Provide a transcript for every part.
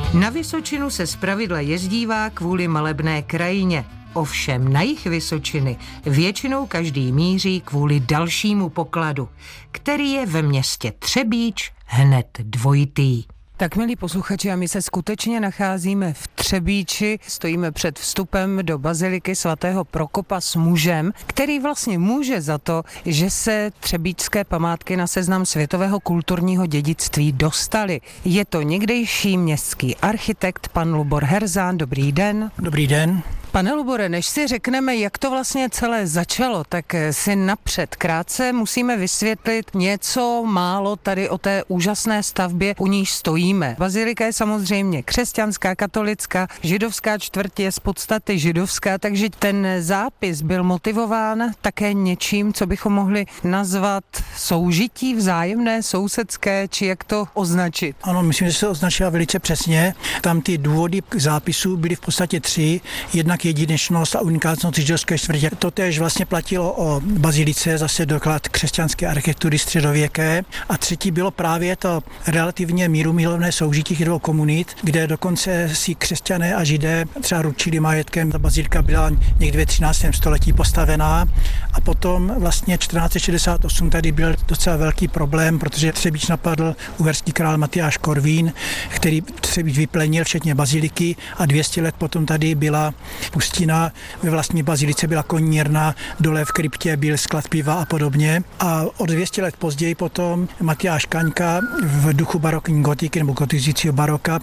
Na Vysočinu se zpravidla jezdívá kvůli malebné krajině. Ovšem na jih Vysočiny většinou každý míří kvůli dalšímu pokladu, který je ve městě Třebíč hned dvojitý. Tak, milí posluchači, a my se skutečně nacházíme v Třebíči, stojíme před vstupem do baziliky svatého Prokopa s mužem, který vlastně může za to, že se třebíčské památky na seznam světového kulturního dědictví dostaly. Je to někdejší městský architekt pan Lubor Herzán. Dobrý den. Dobrý den. Pane Lubore, než si řekneme, jak to vlastně celé začalo, tak si napřed krátce musíme vysvětlit něco málo tady o té úžasné stavbě, u níž stojíme. Bazilika je samozřejmě křesťanská, katolická, židovská čtvrť je z podstaty židovská, takže ten zápis byl motivován také něčím, co bychom mohli nazvat soužití vzájemné, sousedské, či jak to označit. Ano, myslím, že se označila velice přesně. Tam ty důvody k zápisu byly v podstatě 3. Jednak jedinečnost a unikátnost židovské čtvrtě. To též vlastně platilo o bazilice, zase doklad křesťanské architektury středověké. A 3. bylo právě to relativně mírumilovné soužití dvou komunit, kde dokonce si křesťané a židé třeba ručili majetkem. Ta bazilika byla někdy ve 13. století postavená a potom vlastně 1468 tady byl docela velký problém, protože Třebíč napadl uherský král Matyáš Korvín, který Třebíč vyplenil včetně baziliky a 200 let potom tady byla pustina, ve vlastní bazilice byla konírna, dole v kryptě byl sklad piva a podobně. A o 200 let později potom Matyáš Kaňka v duchu barokní gotiky nebo gotizujícího baroka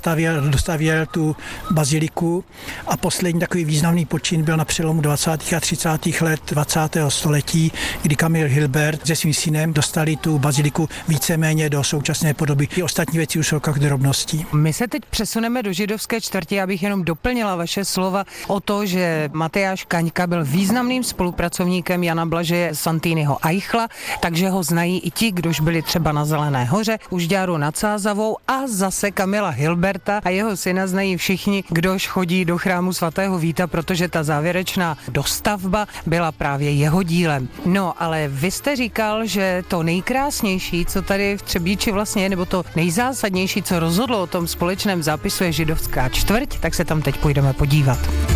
dostavěl tu baziliku a poslední takový významný počin byl na přelomu 20. a 30. let 20. století, kdy Kamil Hilbert se svým synem dostali tu baziliku víceméně do současné podoby. I ostatní věci už jsou jak drobností. My se teď přesuneme do židovské čtvrti, abych jenom doplnila vaše slova o to, že Matyáš Kaňka byl významným spolupracovníkem Jana Blažeje Santýnyho Eichla, takže ho znají i ti, kdož byli třeba na Zelené hoře, u Žďáru nad Sázavou, a zase Kamila Hilberta a jeho syna znají všichni, kdož chodí do chrámu svatého Víta, protože ta závěrečná dostavba byla právě jeho dílem. No, ale vy jste říkal, že to nejkrásnější, co tady v Třebíči vlastně je, nebo to nejzásadnější, co rozhodlo o tom společném zápisu, je židovská čtvrť, tak se tam teď půjdeme podívat.